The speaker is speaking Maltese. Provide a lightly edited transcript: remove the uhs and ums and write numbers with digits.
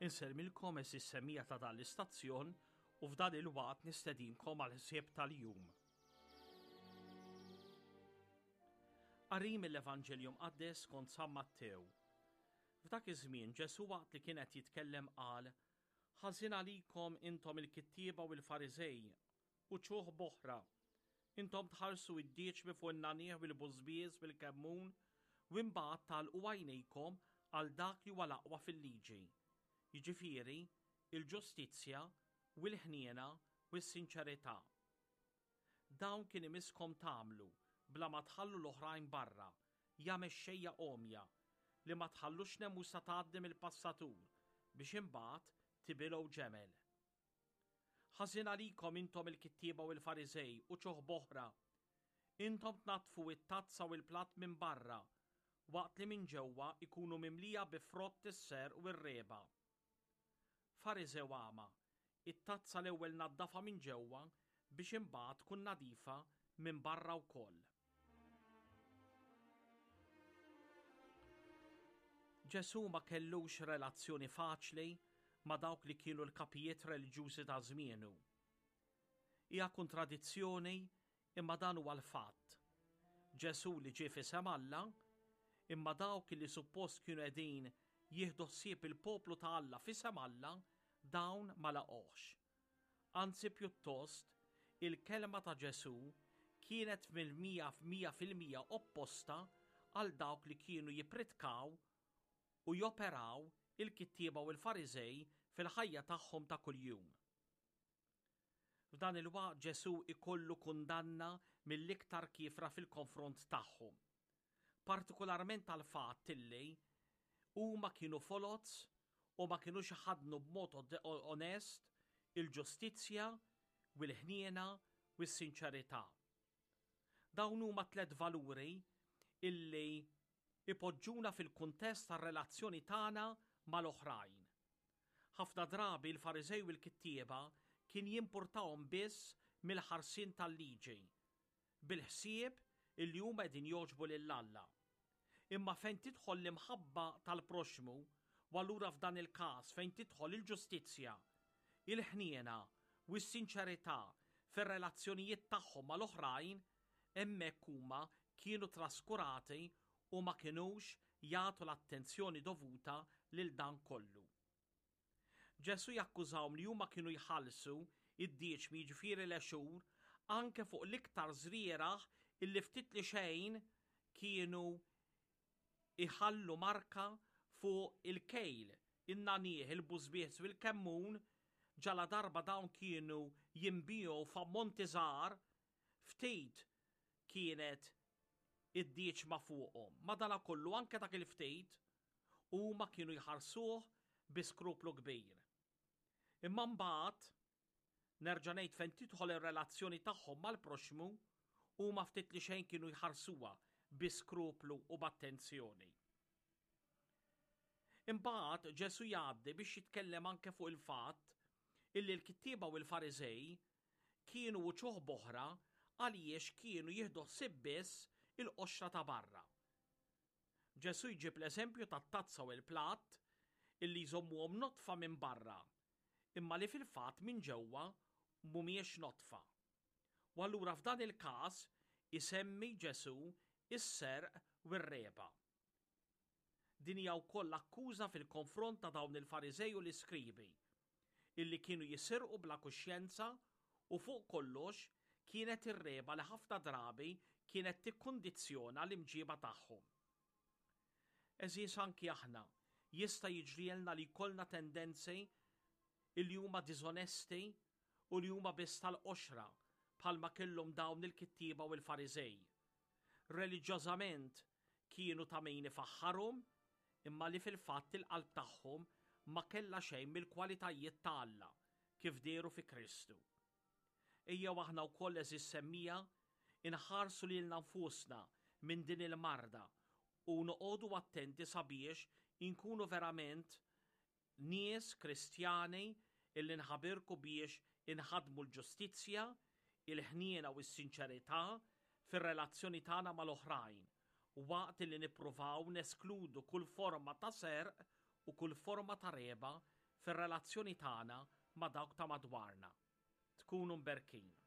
Insellmilkom is-semmija ta' dan l-istazzjon u f'dan il-waqt nistedinkom għal ħsieb tal-jum. Qari mill-Evanġeljum Qaddes skont San Mattew. F'dak iż-żmien Ġesu waqt li kien qed jitkellem qal: Ħażin għalikom intom il-kittieba u l-Fariżej u ċuħ boħra. Intom tħarsu id-dieċ fuq in-nanieħ u l-bużbież bil-kemmun u imbagħad tagħlqu għajnejkom għal dak li huwa l-aqwa fil-liġi. Jiġifieri il-ġustizzja u l-ħniena u s-sinċerità. Dawn kien imiskom tagħmlu bla ma tħallu l-oħrajn barra, jagħmel xejja qomja li ma tħallux nemusa tgħaddim il-passatur biex imbagħad tibilgħu ġemel. Ħażin għalikom intom il-kittieba u l-Fariżej u ċuħ boħra. Intom tnatfu it-tazza u l-platt minn barra, waqt li minn ġewwa ikunu mimlija bi frott is-ser u r-reba. Fariżew għama, it-tazza l-ewwel naddafa minn ġewwa biex imbagħad tkun nadifa minn barra wkoll. Ġesu ma kellux relazzjoni faċli ma' dawk li kienu l-kapijiet reliġjużi ta' żmienu. Hija kontradizzjoni imma dan huwa l-fatt. Ġesu li ġie fisem Alla, imma dawk li suppost kienu qegħdin jieħdu ħsieb il-poplu ta' Alla fisem Alla dawn ma laqgħux. Anzi pjuttost il-kelma ta' Ġesu kienet fil-mija opposta għal dawk li kienu jippritkaw u joperaw il-kittieba u l-Fariżej fil-ħajja tagħhom ta' kuljum. F'dan il-waqt Ġesu ikollu kundanna mill-iktar kiefra fil-konfront tagħhom. Partikolarment għal fatt illi huma kienu folots u ma kienux ħadnu b'mod onest il-ġustizzja u l-ħniena u s-sinċerità. Dawn huma 3 valuri illi ipoġġuna fil-kuntest tar-relazzjoni tagħna mal-oħrajn. Ħafna drabi l-Fariżej u l-kittieba kien jimpurtawhom biss mill-ħarsien tal-liġi, bil-ħsieb illi huma qegħdin jogħġbu lil Alla. Imma fejn tidħol l-imħabba tal-proxmu, u allura f'dan il-każ fejn tidħol il-ġustizzja, il-ħniena u s-sinċerità fir-relazzjonijiet tagħhom mal-oħrajn, hemmhekk huma kienu traskurati u ma kinux jagħtu l-attenzjoni dovuta lil dan kollu. Ġesu jakkużawhom li huma kienu jħallsu id-dieċmi jiġifieri l-għexur anke fuq l-iktar żrieraħ illi ftit li xejn kienu iħallu marka fuq il-kejl, in-nanieħ, il-bużbieħ u l-kemmun ġala darba dawn kienu jinbiju f'ammonti żgħar ftit kienet id-dieċma fuqhom. Madankollu anke dak il-ftit huma kienu jħarsuh bi skruplu kbir. Imma mbagħad nerġa' ngħid fejn tidħol ir-relazzjoni tagħhom mal-proxmu huma ftit li xejn kienu jħarsuha bi skruplu u b'attenzjoni. Imbagħad Ġesu jgħaddi biex jitkellem anke fuq il-fatt illi l-kittieba u l-Fariżej kienu wuċuħ boħra għaliex kienu jieħdu ħsieb biss il-qoxra ta' barra. Ġesu jġib l-eżempju tat-tazza u l-platt illi jżommuhom notfa minn barra, imma li fil-fatt minn ġewwa mhumiex notfa. U allura f'dan il-każ isemmi Ġesu is-serq u r-reba. Din hija wkoll akkuża fil-konfront ta' dawn il-Fariżej u l-Iskribi, illi kienu jisirqu bla kuxjenza u fuq kollox kienet ir-reba li ħafna drabi kienet tikkundizzjona l-imġiba tagħhom. Eżis anki aħna jista' jiġrielna li jkollna tendenzi illi huma diżonesti u li huma biss tal-qoxra bħalma kellhom dawn il-kittieba u l-Fariżej. Reliġjożament kienu ta' min ifaħħarhom, imma li fil-fatt il-qalb tagħhom ma kellha xejn mill-kwalitajiet ta' Alla kif dieru fi Kristu. Ejjew aħna wkoll eżis semmija inħarsu lilna nfusna minn din il-marda u noqogħdu attenti sabiex inkunu verament nies Kristjani illi nħabirku biex inħadmu l-ġustizzja, il-ħniena u s-sinċerità fir-relazzjoni tagħna mal-oħrajn, waqt li nippruvaw neskludu kull forma ta' serq u kull forma ta' reba fir-relazzjoni tagħna ma' dawk ta' madwarna. Tkunu mberkin.